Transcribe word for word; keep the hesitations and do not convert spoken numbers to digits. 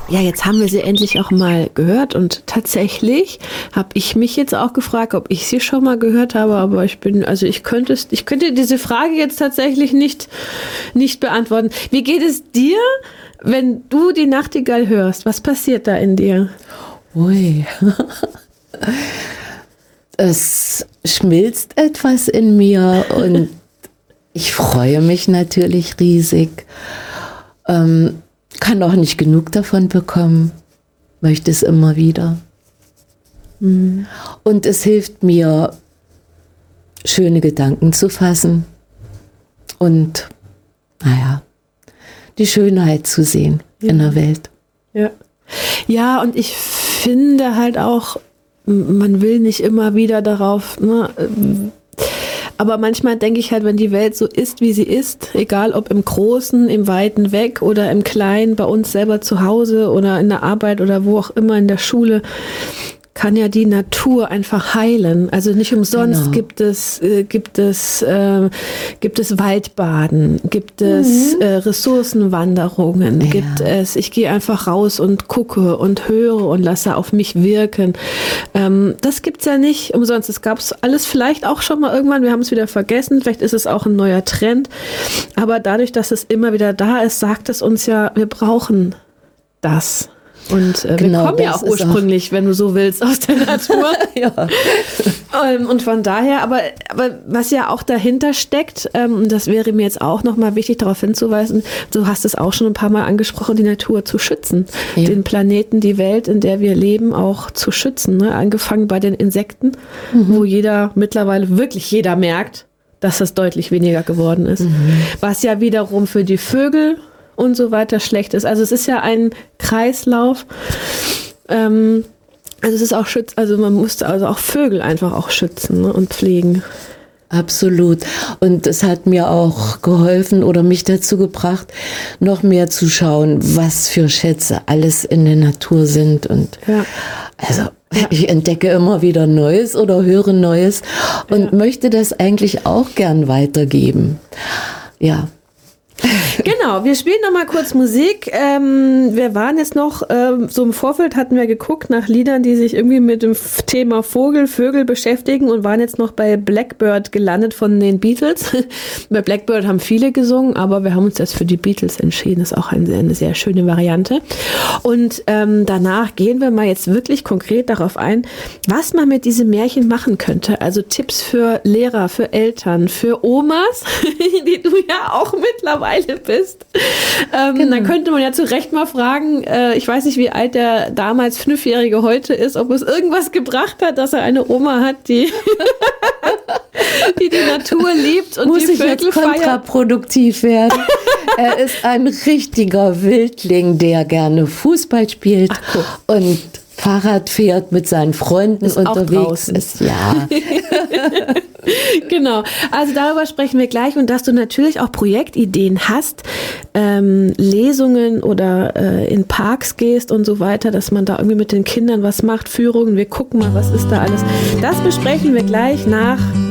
ja, jetzt haben wir sie endlich auch mal gehört und tatsächlich habe ich mich jetzt auch gefragt, ob ich sie schon mal gehört habe, aber ich bin, also ich könnte es, ich könnte diese Frage jetzt tatsächlich nicht, nicht beantworten. Wie geht es dir, wenn du die Nachtigall hörst? Was passiert da in dir? Ui. Es schmilzt etwas in mir und ich freue mich natürlich riesig. Ähm, kann auch nicht genug davon bekommen, möchte es immer wieder. Mhm. Und es hilft mir, schöne Gedanken zu fassen und, naja, die Schönheit zu sehen ja. in der Welt. Ja. Ja, und ich finde halt auch, man will nicht immer wieder darauf, ne, aber manchmal denke ich halt, wenn die Welt so ist, wie sie ist, egal ob im Großen, im Weiten Weg oder im Kleinen, bei uns selber zu Hause oder in der Arbeit oder wo auch immer in der Schule, kann ja die Natur einfach heilen. Also nicht umsonst genau. gibt es äh, gibt es äh, gibt es Waldbaden, gibt es mhm. äh, Ressourcenwanderungen, ja. gibt es ich gehe einfach raus und gucke und höre und lasse auf mich wirken. Ähm, das gibt's ja nicht umsonst. Es gab's alles vielleicht auch schon mal irgendwann. Wir haben es wieder vergessen. Vielleicht ist es auch ein neuer Trend. Aber dadurch, dass es immer wieder da ist, sagt es uns ja, wir brauchen das. Und äh, genau, wir kommen ja auch ursprünglich, auch wenn du so willst, aus der Natur. ja. ähm, und von daher, aber, aber was ja auch dahinter steckt, ähm, und das wäre mir jetzt auch nochmal wichtig, darauf hinzuweisen, du hast es auch schon ein paar Mal angesprochen, die Natur zu schützen. Ja. Den Planeten, die Welt, in der wir leben, auch zu schützen. Ne? Angefangen bei den Insekten, mhm. wo jeder, mittlerweile wirklich jeder merkt, dass das deutlich weniger geworden ist. Mhm. Was ja wiederum für die Vögel und so weiter schlecht ist. Also es ist ja ein Kreislauf. Ähm, also es ist auch schütz, also man musste also auch Vögel einfach auch schützen, ne, und pflegen. Absolut. Und es hat mir auch geholfen oder mich dazu gebracht, noch mehr zu schauen, was für Schätze alles in der Natur sind. Und ja. also ja. ich entdecke immer wieder Neues oder höre Neues und ja. möchte das eigentlich auch gern weitergeben. Ja. Genau, wir spielen noch mal kurz Musik. Ähm, wir waren jetzt noch, ähm, so im Vorfeld hatten wir geguckt nach Liedern, die sich irgendwie mit dem Thema Vogel, Vögel beschäftigen und waren jetzt noch bei Blackbird gelandet von den Beatles. Bei Blackbird haben viele gesungen, aber wir haben uns jetzt für die Beatles entschieden. Das ist auch eine, eine sehr schöne Variante. Und ähm, danach gehen wir mal jetzt wirklich konkret darauf ein, was man mit diesem Märchen machen könnte. Also Tipps für Lehrer, für Eltern, für Omas, die du ja auch mittlerweile bist. Ähm, genau. Dann könnte man ja zu Recht mal fragen, äh, ich weiß nicht, wie alt der damals Fünfjährige heute ist, ob es irgendwas gebracht hat, dass er eine Oma hat, die die, die Natur liebt und Muss die ich Vögel jetzt kontraproduktiv feiert. werden. Er ist ein richtiger Wildling, der gerne Fußball spielt Ach, und Fahrrad fährt, mit seinen Freunden ist unterwegs ist. Ja. Genau, also darüber sprechen wir gleich und dass du natürlich auch Projektideen hast, ähm, Lesungen oder äh, in Parks gehst und so weiter, dass man da irgendwie mit den Kindern was macht, Führungen, wir gucken mal, was ist da alles. Das besprechen wir gleich nach